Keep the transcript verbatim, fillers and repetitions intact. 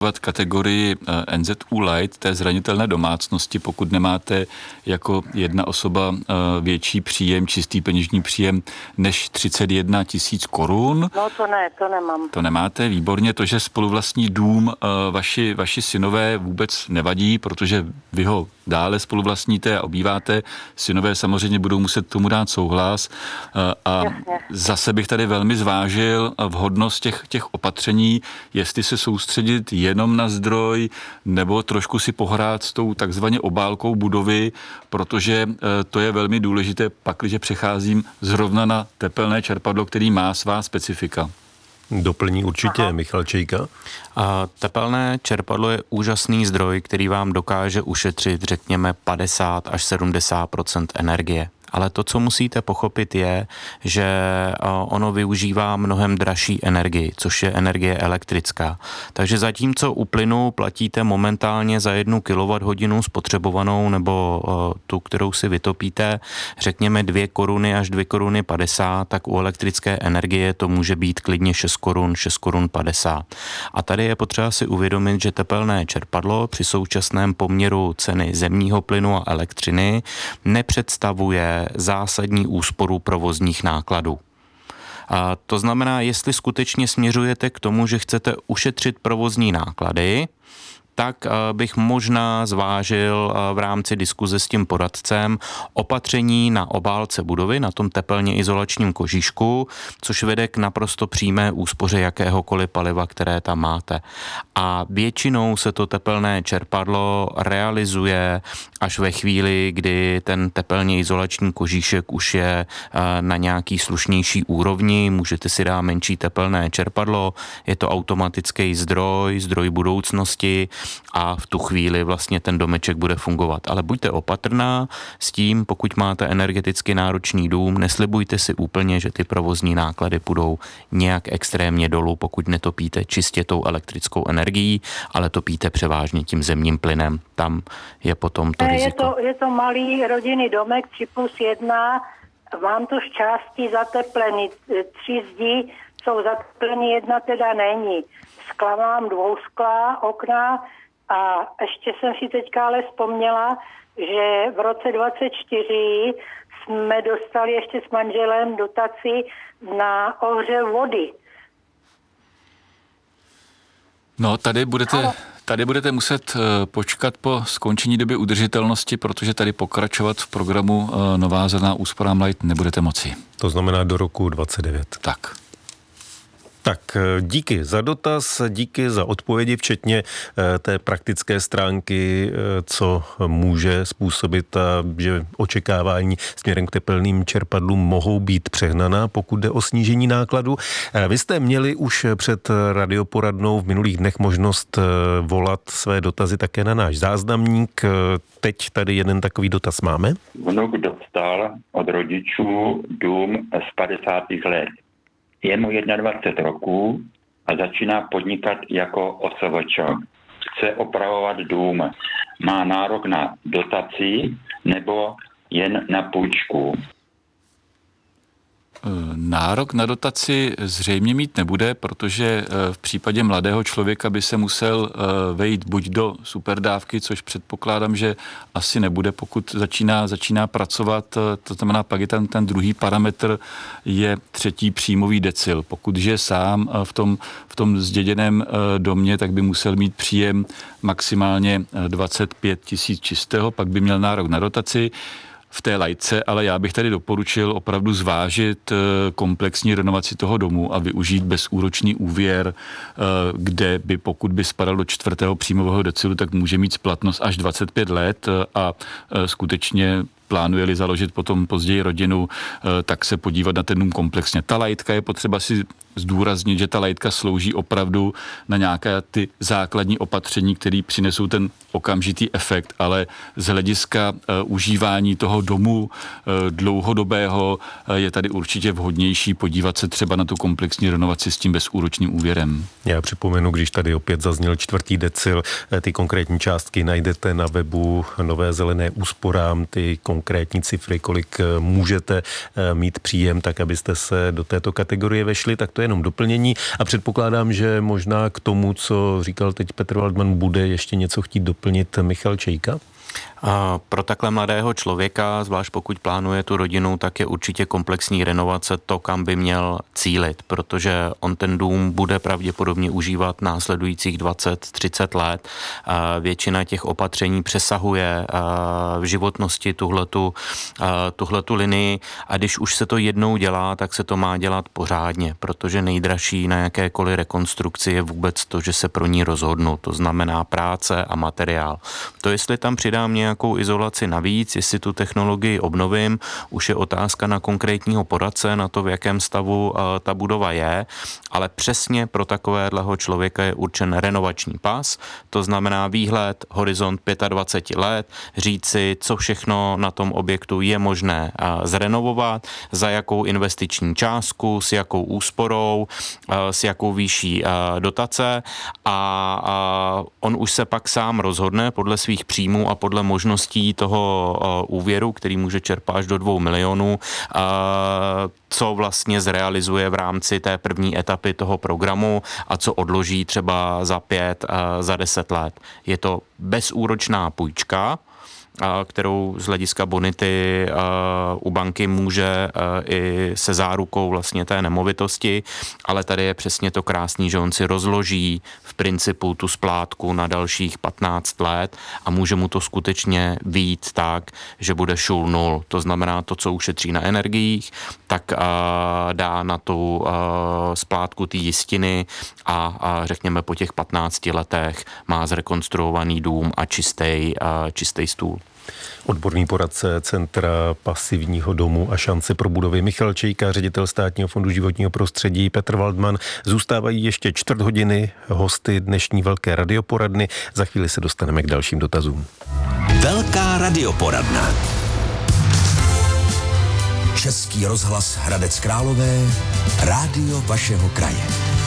kategorii N Z U Light, té zranitelné domácnosti, pokud nemáte jako jedna osoba větší příjem, čistý peněžní příjem než třicet jedna tisíc korun. No to ne, to nemám. To nemáte, výborně. To, že spoluvlastní dům vaši, vaši synové vůbec nevadí, protože vy ho dále spoluvlastníte a obýváte. Synové samozřejmě budou muset tomu dát souhlas. A Jasně. zase bych tady velmi zvážil vhodnost těch, těch opatření, jestli se soustředit jenom na zdroj, nebo trošku si pohrát s tou takzvaně obálkou budovy, protože to je velmi důležité, pakliže přecházím zrovna na tepelné čerpadlo, který má svá specifika. Doplní určitě Aha. Michal Čejka. A tepelné čerpadlo je úžasný zdroj, který vám dokáže ušetřit, řekněme, padesát až sedmdesát procent energie. Ale to, co musíte pochopit, je, že ono využívá mnohem dražší energii, což je energie elektrická. Takže zatímco u plynu platíte momentálně za jednu kilowatthodinu spotřebovanou nebo tu, kterou si vytopíte, řekněme dvě koruny až dvě koruny padesát, tak u elektrické energie to může být klidně šest korun, šest korun padesát. A tady je potřeba si uvědomit, že tepelné čerpadlo při současném poměru ceny zemního plynu a elektřiny nepředstavuje zásadní úsporu provozních nákladů. A to znamená, jestli skutečně směřujete k tomu, že chcete ušetřit provozní náklady, tak bych možná zvážil v rámci diskuze s tím poradcem opatření na obálce budovy, na tom tepelně izolačním kožíšku, což vede k naprosto přímé úspoře jakéhokoliv paliva, které tam máte. A většinou se to tepelné čerpadlo realizuje až ve chvíli, kdy ten tepelně izolační kožíšek už je na nějaký slušnější úrovni, můžete si dát menší tepelné čerpadlo, je to automatický zdroj, zdroj budoucnosti, a v tu chvíli vlastně ten domeček bude fungovat. Ale buďte opatrná s tím, pokud máte energeticky náročný dům, neslibujte si úplně, že ty provozní náklady půjdou nějak extrémně dolů, pokud netopíte čistě tou elektrickou energií, ale topíte převážně tím zemním plynem. Tam je potom to riziko. Je to, je to malý rodinný domek tři plus jedna, mám to šťastí zateplený, tři zdi jsou zateplený, jedna teda není. Skla mám dvousklá okna a ještě jsem si teďka ale vzpomněla, že v roce dvacet čtyři jsme dostali ještě s manželem dotaci na ohřev vody. No, tady budete, tady budete muset počkat po skončení doby udržitelnosti, protože tady pokračovat v programu Nová zelená úsporám Light nebudete moci. To znamená do roku dvacet devět. Tak. Tak díky za dotaz, díky za odpovědi, včetně té praktické stránky, co může způsobit, že očekávání směrem k tepelným čerpadlům mohou být přehnaná, pokud jde o snížení nákladu. Vy jste měli už před radioporadnou v minulých dnech možnost volat své dotazy také na náš záznamník. Teď tady jeden takový dotaz máme. Vnuk dostal od rodičů dům z padesátých let. Je mu dvacet jedna roků a začíná podnikat jako O S V Č. Chce opravovat dům. Má nárok na dotaci nebo jen na půjčku? Nárok na dotaci zřejmě mít nebude, protože v případě mladého člověka by se musel vejít buď do superdávky, což předpokládám, že asi nebude, pokud začíná, začíná pracovat, to znamená pak je ten, ten druhý parametr je třetí příjmový decil. Pokud žije sám v tom, v tom zděděném domě, tak by musel mít příjem maximálně dvacet pět tisíc čistého, pak by měl nárok na dotaci v té lajce, ale já bych tady doporučil opravdu zvážit komplexní renovaci toho domu a využít bezúročný úvěr, kde by, pokud by spadal do čtvrtého příjmového decilu, tak může mít splatnost až dvacet pět let a skutečně plánuje-li založit potom později rodinu, tak se podívat na ten dům komplexně. Ta lajtka je potřeba si zdůraznit, že ta lajtka slouží opravdu na nějaké ty základní opatření, které přinesou ten okamžitý efekt, ale z hlediska uh, užívání toho domu uh, dlouhodobého uh, je tady určitě vhodnější podívat se třeba na tu komplexní renovaci s tím bezúročným úvěrem. Já připomenu, když tady opět zazněl čtvrtý decil, ty konkrétní částky najdete na webu Nové zelené úsporám, ty konkrétní konkrétní cifry, kolik můžete mít příjem, tak abyste se do této kategorie vešli, tak to je jenom doplnění a předpokládám, že možná k tomu, co říkal teď Petr Waldman, bude ještě něco chtít doplnit Michal Čejka? Pro takhle mladého člověka, zvlášť pokud plánuje tu rodinu, tak je určitě komplexní renovace to, kam by měl cílit, protože on ten dům bude pravděpodobně užívat následujících dvacet třicet let. Většina těch opatření přesahuje v životnosti tuhletu, tuhletu linii a když už se to jednou dělá, tak se to má dělat pořádně, protože nejdražší na jakékoliv rekonstrukci je vůbec to, že se pro ní rozhodnu. To znamená práce a materiál. To, jestli tam přidám nějakou izolaci navíc, jestli tu technologii obnovím, už je otázka na konkrétního poradce, na to, v jakém stavu uh, ta budova je, ale přesně pro takového člověka je určen renovační pas, to znamená výhled, horizont dvacet pět let, říci, co všechno na tom objektu je možné uh, zrenovovat, za jakou investiční částku, s jakou úsporou, uh, s jakou výší uh, dotace a uh, on už se pak sám rozhodne podle svých příjmů a podle možností toho uh, úvěru, který může čerpat až do dvou milionů, uh, co vlastně zrealizuje v rámci té první etapy toho programu a co odloží třeba za pět, uh, za deset let. Je to bezúročná půjčka, kterou z hlediska bonity u banky může i se zárukou vlastně té nemovitosti, ale tady je přesně to krásný, že on si rozloží v principu tu splátku na dalších patnáct let a může mu to skutečně vyjít tak, že bude šul nul. To znamená to, co ušetří na energiích, tak dá na tu splátku té jistiny a řekněme po těch patnácti letech má zrekonstruovaný dům a čistý, čistý stůl. Odborný poradce Centra pasivního domu a šance pro budovy Michal Čejka, ředitel Státního fondu životního prostředí Petr Waldman. Zůstávají ještě čtvrt hodiny hosty dnešní velké radioporadny. Za chvíli se dostaneme k dalším dotazům. Velká radioporadna. Český rozhlas Hradec Králové, rádio vašeho kraje.